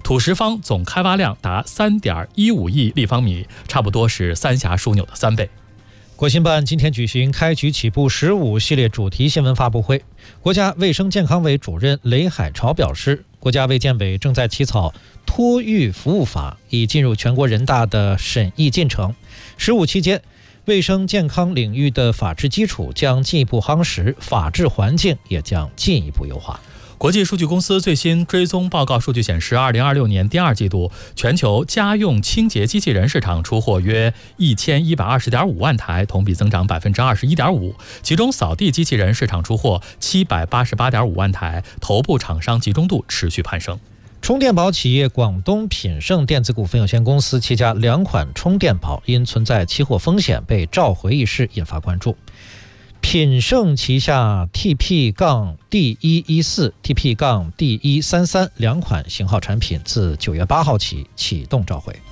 土石方总开挖量达3.15亿立方米，差不多是三峡枢纽的3倍。 国新办今天举行开局起步15系列主题新闻发布会，国家卫生健康委主任雷海潮表示，国家卫健委正在起草托育服务法，已进入全国人大的审议进程。15期间，卫生健康领域的法治基础将进一步夯实，法治环境也将进一步优化。 国际数据公司最新追踪报告数据显示，2026年第2季度，全球家用清洁机器人市场出货约1120.5万台，同比增长21.5%。其中，扫地机器人市场出货788.5万台，头部厂商集中度持续攀升。 充电宝企业广东品胜电子股份有限公司旗下2款充电宝因存在期货风险被召回一事引发关注。品胜旗下 TP-D114、TP-D133 2款型号产品自9月8号起启动召回。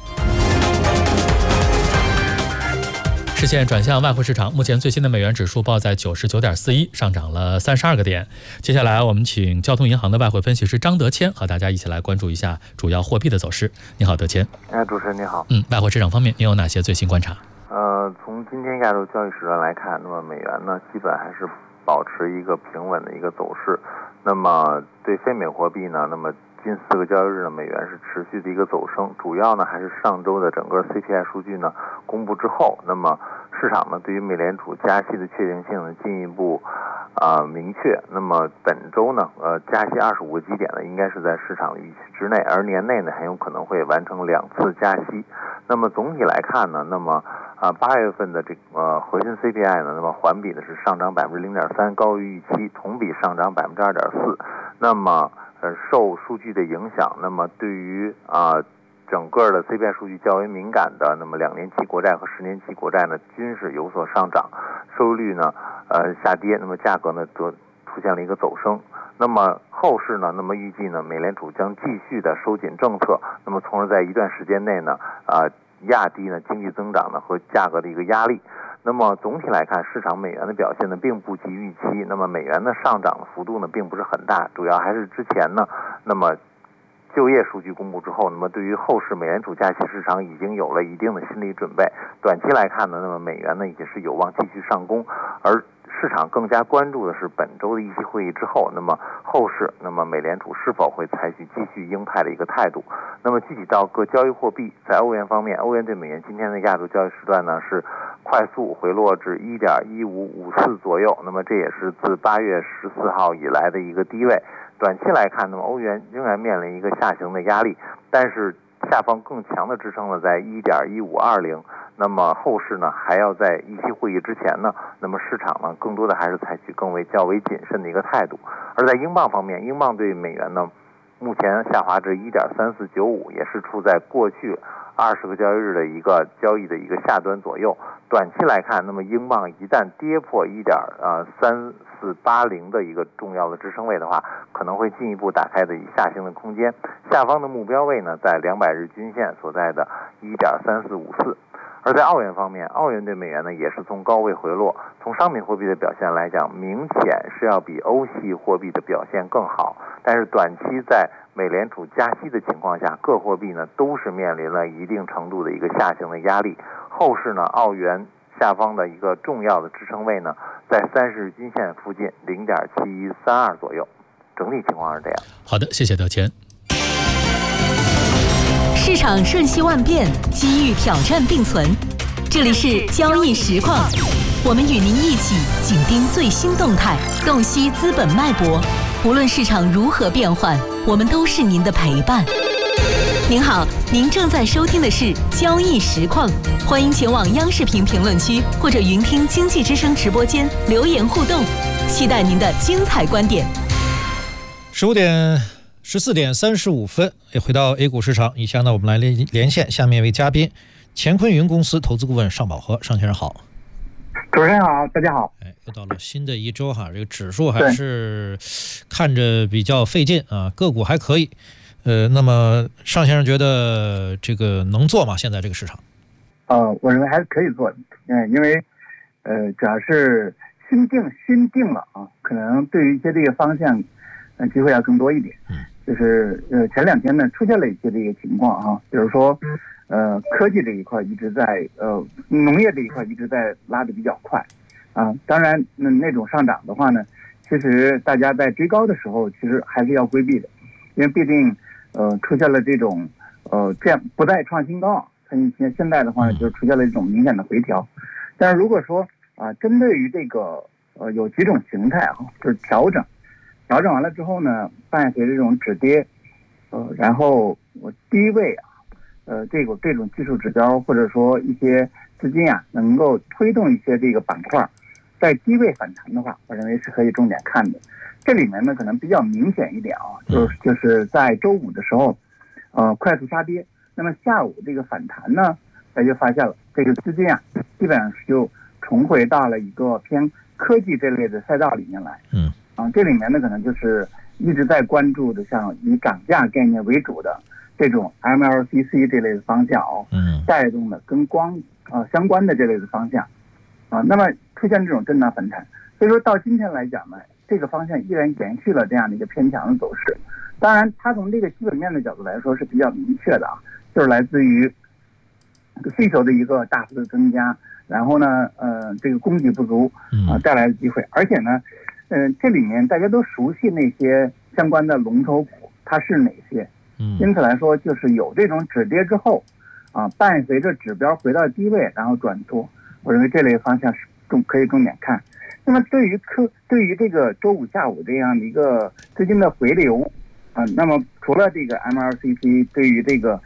视线转向外汇市场，目前最新的美元指数报在99.41，上涨了32个点。接下来我们请交通银行的外汇分析师张德谦和大家一起来关注一下主要货币的走势。你好，德谦。 主持人你好。 外汇市场方面，您有哪些最新观察？ 从今天亚洲交易时段来看，那么美元呢，基本还是保持一个平稳的一个走势。那么对非美货币呢，那么近4个交易日呢，美元是持续的一个走升，主要呢还是上周的整个 CPI 数据呢公布之后，那么市场呢对于美联储加息的确定性呢进一步明确。那么本周呢加息25个基点呢应该是在市场的预期之内，而年内呢很有可能会完成2次加息。那么总体来看呢，那么8月份的这个核心 CPI 呢，那么环比呢是上涨0.3%，高于预期，同比上涨2.4%。那么受数据的影响，那么对于整个的 CPI 数据较为敏感的，那么2年期国债和10年期国债呢均是有所上涨，收益率呢下跌，那么价格呢则出现了一个走升。那么后市呢，那么预计呢美联储将继续的收紧政策，那么从而在一段时间内呢压低呢经济增长呢和价格的一个压力。那么总体来看，市场美元的表现呢并不及预期，那么美元的上涨的幅度呢并不是很大，主要还是之前呢那么就业数据公布之后，那么对于后市美联储加息市场已经有了一定的心理准备。短期来看呢，那么美元呢也是有望继续上攻，而市场更加关注的是本周的议息会议之后，那么后市，那么美联储是否会采取继续鹰派的一个态度。那么具体到各交易货币，在欧元方面，欧元对美元今天的亚洲交易时段呢是快速回落至1.1554左右，那么这也是自8月14号以来的一个低位。短期来看，那么欧元仍然面临一个下行的压力，但是下方更强的支撑呢在1.1520。那么后市呢还要在议息会议之前呢，那么市场呢更多的还是采取较为谨慎的一个态度。而在英镑方面，英镑对美元呢目前下滑至1.3495，也是处在过去20个交易日的一个交易的一个下端左右。短期来看，那么英镑一旦跌破1.3480的一个重要的支撑位的话，可能会进一步打开的下行的空间。下方的目标位呢在200日均线所在的1.3454。而在澳元方面，澳元对美元呢也是从高位回落。从商品货币的表现来讲，明显是要比欧系货币的表现更好。但是短期在美联储加息的情况下，各货币呢都是面临了一定程度的一个下行的压力。后市呢，澳元下方的一个重要的支撑位呢在30日均线附近0.7132左右。整体情况是这样。 好的，谢谢德谦。 市场瞬息万变，机遇挑战并存。这里是交易实况，我们与您一起紧盯最新动态，洞悉资本脉搏。无论市场如何变换，我们都是您的陪伴。您好，您正在收听的是交易实况，欢迎前往央视频评论区或者云听经济之声直播间留言互动，期待您的精彩观点。 14点35分，也回到 A 股市场。以下呢，我们来连线下面一位嘉宾，乾坤云公司投资顾问尚宝和。尚先生好。 主持人好，大家好。 又到了新的一周哈，这个指数还是看着比较费劲啊，个股还可以。那么尚先生觉得这个能做吗？现在这个市场？ 我认为还是可以做的。因为主要是心定了啊，可能对于一些这个方向，机会要更多一点。 就是前2天呢出现了一些这个情况哈，比如说科技这一块一直在农业这一块一直在拉得比较快啊。当然那种上涨的话呢，其实大家在追高的时候其实还是要规避的，因为毕竟出现了这种这样不再创新高，现在的话呢就出现了一种明显的回调。但是如果说针对于这个有几种形态就是调整完了之后呢，伴随这种止跌，然后低位这种技术指标或者说一些资金能够推动一些这个板块在低位反弹的话，我认为是可以重点看的。这里面呢可能比较明显一点就是在周五的时候快速杀跌，那么下午这个反弹呢，大家就发现了这个资金基本上就重回到了一个偏科技这类的赛道里面来。这里面呢可能就是一直在关注的像以涨价概念为主的这种 MLCC 这类的方向带动的跟光相关的这类的方向那么出现这种震荡反弹，所以说到今天来讲呢，这个方向依然延续了这样的一个偏强的走势。当然它从这个基本面的角度来说是比较明确的就是来自于需求的一个大幅的增加，然后呢这个供给不足带来的机会。而且呢这里面大家都熟悉那些相关的龙头股它是哪些，因此来说就是有这种止跌之后伴随着指标回到低位然后转多，我认为这类方向是可以重点看。那么对于这个周五下午这样的一个资金的回流那么除了这个 MLCC， 对于这个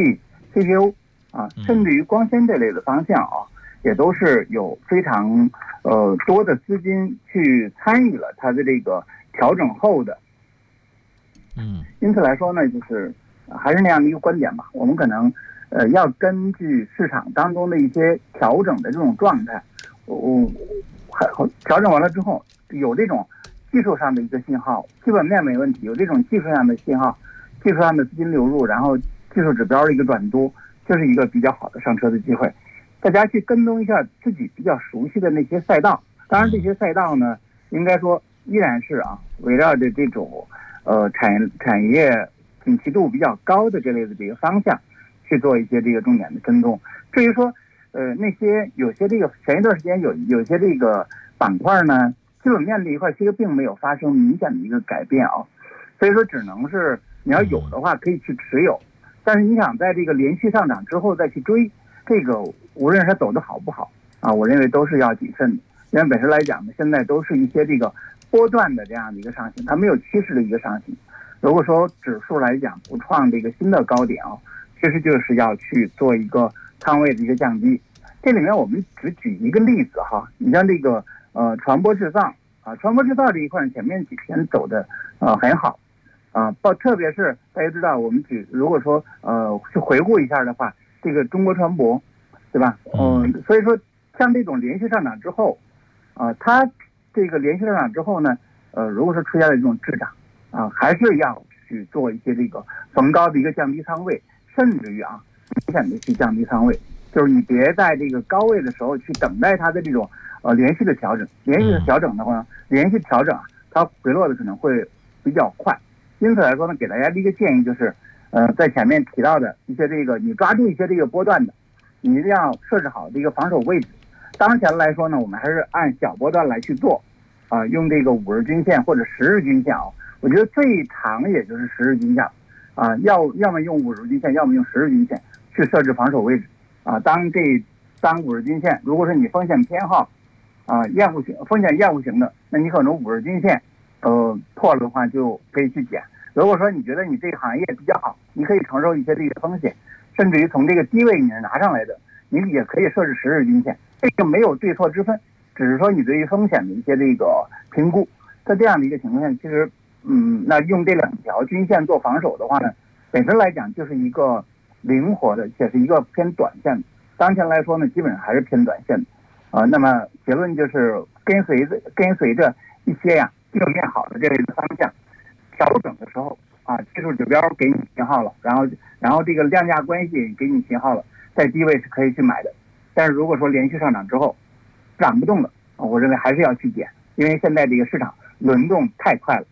PCB、CPU 甚至于光纤这类的方向也都是有非常多的资金去参与了它的这个调整后的。因此来说呢，就是还是那样的一个观点吧，我们可能要根据市场当中的一些调整的这种状态，调整完了之后有这种技术上的一个信号，基本面没问题，有这种技术上的信号，技术上的资金流入，然后技术指标的一个转多，就是一个比较好的上车的机会。大家去跟踪一下自己比较熟悉的那些赛道，当然这些赛道呢应该说依然是围绕着这种产业景气度比较高的这类的这个方向去做一些这个重点的跟踪。至于说那些有些这个前一段时间有些这个板块呢，基本面这一块其实并没有发生明显的一个改变所以说只能是你要有的话可以去持有，但是你想在这个连续上涨之后再去追，这个无论是它走得好不好我认为都是要谨慎的。因为本身来讲呢，现在都是一些这个波段的这样的一个上行，它没有趋势的一个上行。如果说指数来讲不创这个新的高点其实就是要去做一个仓位的一个降低。这里面我们只举一个例子你像这个船舶制造船舶制造这一块前面几天走的很好特别是大家知道我们如果说去回顾一下的话，这个中国船舶对吧所以说像这种连续上涨之后它这个连续上涨之后呢如果说出现了这种滞涨还是要去做一些这个逢高的一个降低仓位，甚至于明显的去降低仓位，就是你别在这个高位的时候去等待它的这种连续的调整。连续的调整的话，连续调整它回落的可能会比较快。因此来说呢，给大家的一个建议就是在前面提到的一些这个你抓住一些这个波段的，你一定要设置好这个防守位置。当前来说呢，我们还是按小波段来去做用这个5日均线或者10日均线我觉得最长也就是10日均线要么用5日均线，要么用10日均线去设置防守位置当5日均线，如果是你风险偏好风险厌恶型的，那你可能5日均线破了的话就可以去减。如果说你觉得你这个行业比较好，你可以承受一些这个风险，甚至于从这个低位你是拿上来的，你也可以设置10日均线，这个没有对错之分，只是说你对于风险的一些这个评估。在这样的一个情况下，其实那用这2条均线做防守的话呢，本身来讲就是一个灵活的，且是一个偏短线的。当前来说呢，基本上还是偏短线的那么结论就是跟随着一些基本面好的这类的方向调整的时候技术指标给你信号了，然后这个量价关系给你信号了，在低位是可以去买的。但是如果说连续上涨之后涨不动了我认为还是要去减，因为现在这个市场轮动太快了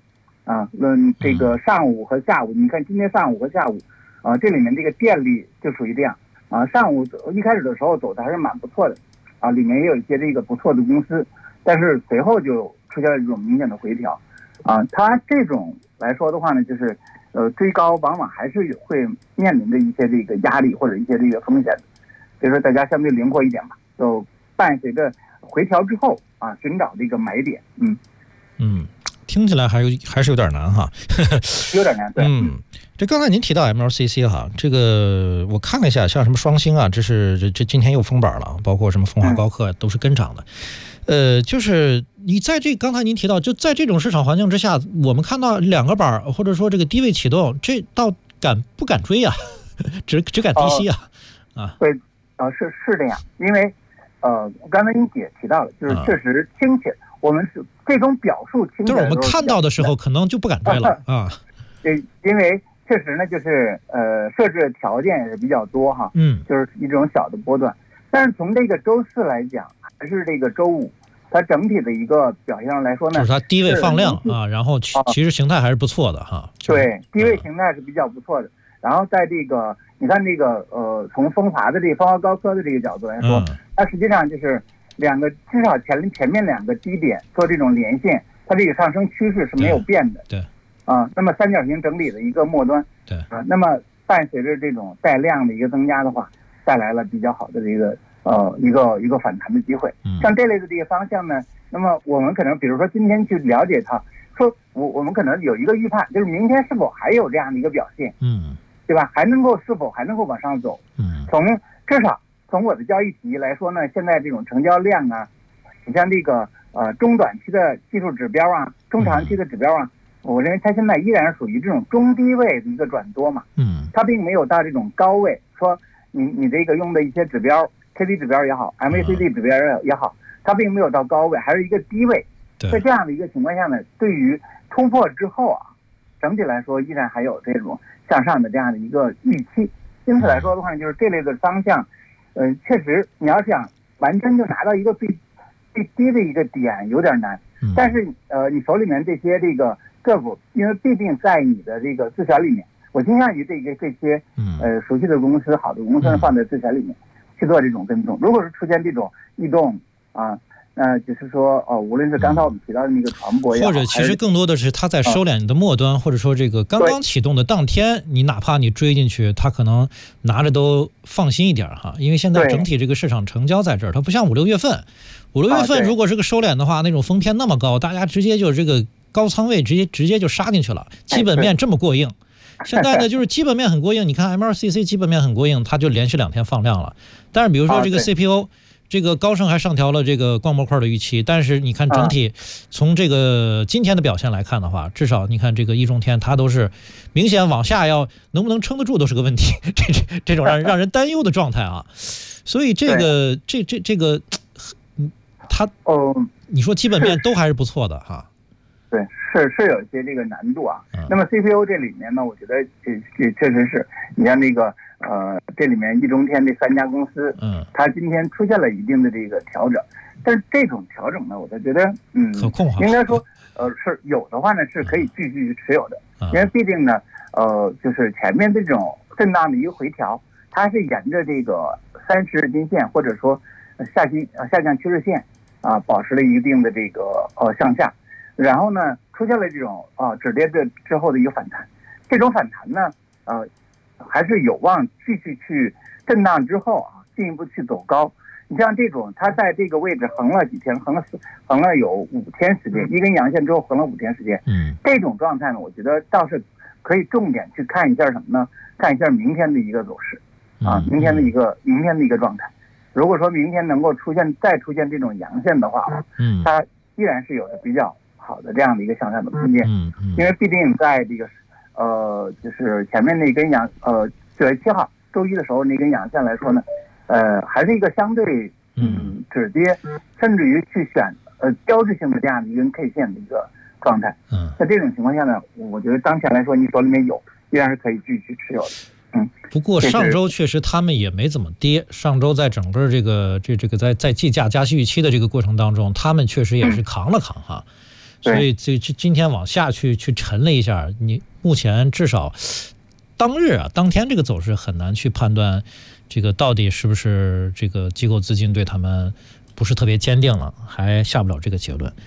啊，这个上午和下午，你看今天上午和下午，这里面这个电力就属于这样啊。上午一开始的时候走的还是蛮不错的啊，里面也有一些这个不错的公司，但是随后就出现了这种明显的回调啊。它这种来说的话呢，就是追高往往还是会面临着一些这个压力或者一些这个风险的，所以说大家相对灵活一点吧，就伴随着回调之后啊，寻找这个买点。 听起来还是有点难哈， 有点难。对， 这刚才您提到 MLCC 哈，这个我看了一下，像什么双星啊，这今天又封板了，包括什么风华高科都是跟涨的。就是你在刚才您提到，就在这种市场环境之下，我们看到两个板或者说这个低位启动，这到敢不敢追啊？只敢低吸啊？ 对，是这样，因为刚才您也提到了，就是确实倾斜。我们是这种表述清楚， 就是我们看到的时候可能就不敢追了啊。 因为确实呢，就是设置条件也是比较多哈，就是一种小的波段。但是从这个周四来讲，还是这个周五，它整体的一个表现上来说呢， 就是它低位放量啊，然后其实形态还是不错的哈。 对，低位形态是比较不错的。然后在这个你看这个从风华高科的这个角度来说，它实际上就是至少前面两个低点做这种连线，它这个上升趋势是没有变的。 对。 那么三角形整理的一个末端。 对。 那么伴随着这种带量的一个增加的话，带来了比较好的这个一个反弹的机会。像这类的这个方向呢，那么我们可能比如说今天去了解它，说我们可能有一个预判，就是明天是否还有这样的一个表现，对吧？是否还能够往上走？至少从我的交易体系来说呢，现在这种成交量啊，你像这个中短期的技术指标啊，中长期的指标啊，我认为它现在依然属于这种中低位的一个转多嘛。它并没有到这种高位，说你这个用的一些指标 ，KD 指标也好 ，MACD 指标也好，它并没有到高位，还是一个低位。在这样的一个情况下呢，对于突破之后啊，整体来说依然还有这种向上的这样的一个预期。因此来说的话呢，就是这类的方向，确实你要想完全就拿到一个最低的一个点有点难。但是你手里面这些这个个股，因为毕竟在你的这个自选里面，我倾向于这些熟悉的公司、好的公司放在自选里面去做这种跟踪。如果是出现这种异动啊，就是说无论是刚才我们提到的那个传播也好， 或者其实更多的是它在收敛你的末端，或者说这个刚刚启动的当天，你哪怕你追进去，它可能拿着都放心一点哈，因为现在整体这个市场成交在这儿，它不像5、6月份。5、6月份如果是个收敛的话，那种封天那么高，大家直接就这个高仓位直接就杀进去了，基本面这么过硬。现在呢，就是基本面很过硬，你看 MLCC 基本面很过硬，它就连续2天放量了。但是比如说这个 CPO，这个高盛还上调了这个光模块的预期，但是你看整体从这个今天的表现来看的话，至少你看这个易中天它都是明显往下，能不能撑得住都是个问题，这种让人担忧的状态啊。所以这个它你说基本面都还是不错的哈。 对，是有一些这个难度啊。那么 CPO 这里面呢，我觉得这确实是，你像那个这里面易中天这3家公司，它今天出现了一定的这个调整，但是这种调整呢，我就觉得可控哈， 应该说是有的话呢是可以继续持有的，因为毕竟呢就是前面这种震荡的一个回调，它是沿着这个30日均线或者说下降趋势线啊保持了一定的这个向下。然后呢，出现了这种止跌之后的一个反弹，这种反弹呢，还是有望继续去震荡之后啊，进一步去走高。你像这种，它在这个位置横了几天，横了有5天时间，一根阳线之后横了5天时间，这种状态呢，我觉得倒是可以重点去看一下什么呢？看一下明天的一个走势啊，明天的一个状态。如果说明天能够再出现这种阳线的话，它依然是有着比较好的这样的一个向上的空间，因为毕竟在这个就是前面那根9月7号周一的时候那根阳线来说呢，还是一个相对止跌，甚至于去选标志性的这样的一根 K 线的一个状态。在这种情况下呢，我觉得当前来说你手里面有，依然是可以继续持有的。 不过上周确实他们也没怎么跌，上周在整个这个在计价加息预期的这个过程当中，他们确实也是扛了扛哈。 所以今天往下去沉了一下，你目前至少当天这个走势很难去判断，这个到底是不是这个机构资金对他们不是特别坚定了，还下不了这个结论。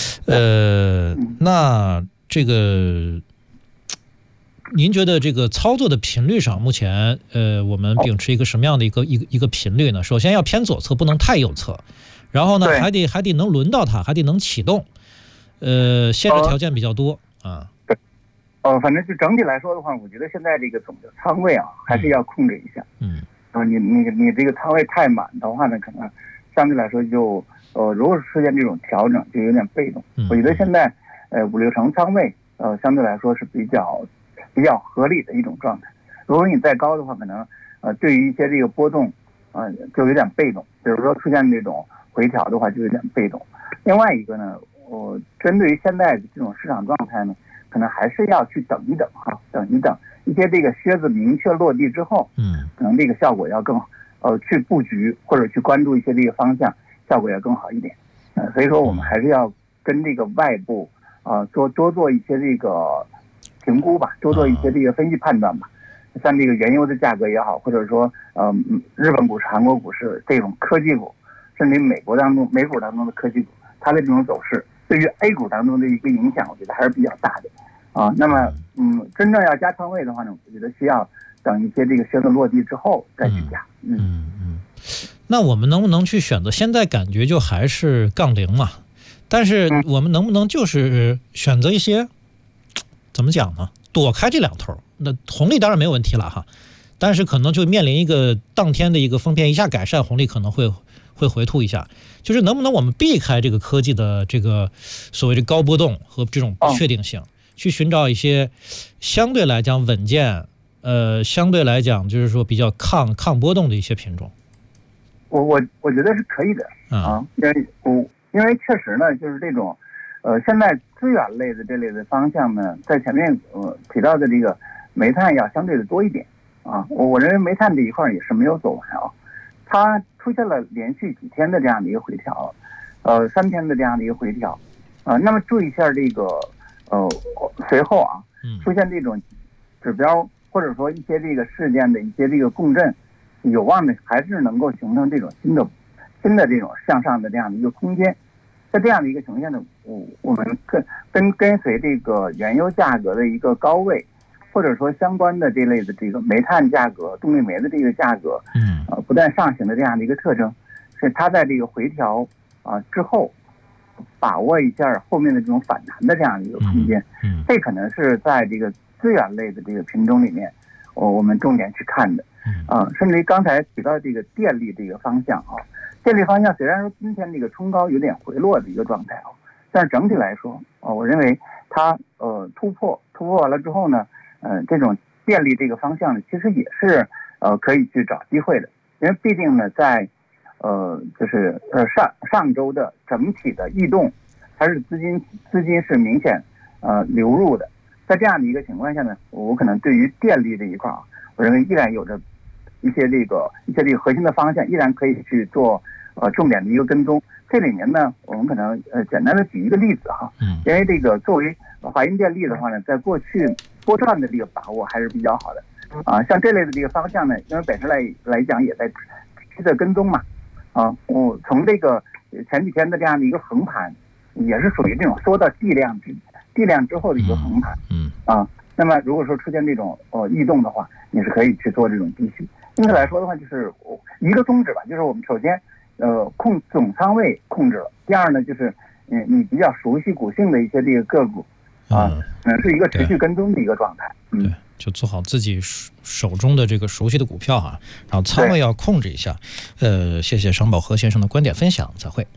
那这个您觉得这个操作的频率上，目前我们秉持一个什么样的一个频率呢？首先要偏左侧，不能太右侧，然后呢还得能轮到它，还得能启动。限制条件比较多啊。 对，反正就整体来说的话，我觉得现在这个总的仓位啊，还是要控制一下。你这个仓位太满的话呢，可能相对来说就如果是出现这种调整，就有点被动。我觉得现在5-6成仓位相对来说是比较合理的一种状态。如果你再高的话，可能对于一些这个波动就有点被动。比如说出现这种回调的话，就有点被动。另外一个呢，针对于现在的这种市场状态呢，可能还是要去等一等一些这个靴子明确落地之后，可能这个效果要更好，去布局或者去关注一些这个方向，效果要更好一点。所以说我们还是要跟这个外部多做一些这个评估吧，多做一些这个分析判断吧。像这个原油的价格也好，或者说日本股市、韩国股市这种科技股，甚至美股当中的科技股，它的这种走势对于 A 股当中的一个影响，我觉得还是比较大的那么真正要加仓位的话呢，我觉得需要等一些这个靴子落地之后再去加。 那我们能不能去选择？现在感觉就还是杠0嘛，但是我们能不能就是选择一些怎么讲呢？躲开这两头，那红利当然没有问题了哈，但是可能就面临一个当天的一个风险一下改善，红利可能会回吐一下。就是能不能我们避开这个科技的这个所谓的高波动和这种不确定性，去寻找一些相对来讲稳健，相对来讲就是说比较抗波动的一些品种？ 我觉得是可以的因为确实呢，就是这种现在资源类的这类的方向呢，在前面提到的这个煤炭要相对的多一点我认为煤炭这一块也是没有走完它出现了连续几天的这样的一个回调，3天的这样的一个回调那么注意一下这个随后出现这种指标或者说一些这个事件的一些这个共振，有望的还是能够形成这种新的这种向上的这样的一个空间。在这样的一个呈现呢，我们跟随这个原油价格的一个高位，或者说相关的这类的这个煤炭价格、动力煤的这个价格，不断上行的这样的一个特征，是它在这个回调之后，把握一下后面的这种反弹的这样的一个空间。这可能是在这个资源类的这个品种里面，我们重点去看的。甚至于刚才提到这个电力这个方向电力方向虽然说今天这个冲高有点回落的一个状态但是整体来说我认为它突破完了之后呢，这种电力这个方向呢，其实也是可以去找机会的，因为毕竟呢，在就是上周的整体的异动，还是资金是明显流入的，在这样的一个情况下呢，我可能对于电力这一块我认为依然有着一些这个核心的方向，依然可以去做重点的一个跟踪。这里面呢，我们可能简单的举一个例子因为这个作为华银电力的话呢，在过去波段的这个把握还是比较好的像这类的这个方向呢，因为本身来讲也在持续的跟踪嘛我从这个前几天的这样的一个横盘，也是属于这种缩到地量之后的一个横盘那么如果说出现这种异动的话，你是可以去做这种继续。因此来说的话，就是一个宗旨吧，就是我们首先总仓位控制了，第二呢就是你比较熟悉股性的一些这个个股是一个持续跟踪的一个状态。 对，就做好自己手中的这个熟悉的股票然后仓位要控制一下。谢谢商宝和先生的观点分享，再会。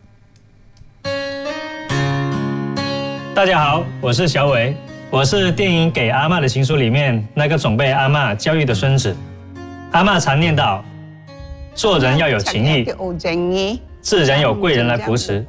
大家好，我是小伟，我是电影《给阿嬷的情书》里面那个总被阿嬷教育的孙子。阿嬷常念叨，做人要有情义，自然有贵人来扶持。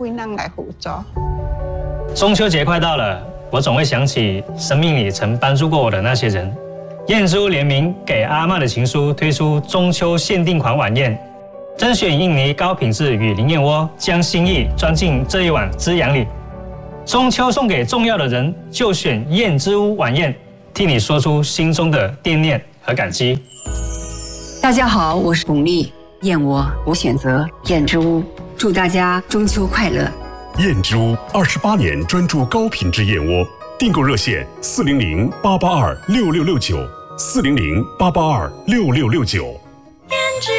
中秋节快到了，我总会想起生命里曾帮助过我的那些人。燕珠联名《给阿嬷的情书》推出中秋限定款晚宴，甄选印尼高品质雨林燕窝，将心意装进这一碗滋养里。 中秋送给重要的人，就选燕之屋晚宴，替你说出心中的惦念和感激。 大家好，我是巩俐，燕窝我选择燕之屋，祝大家中秋快乐。 燕之屋28年专注高品质燕窝，订购热线400-882-6669，400-882-6669。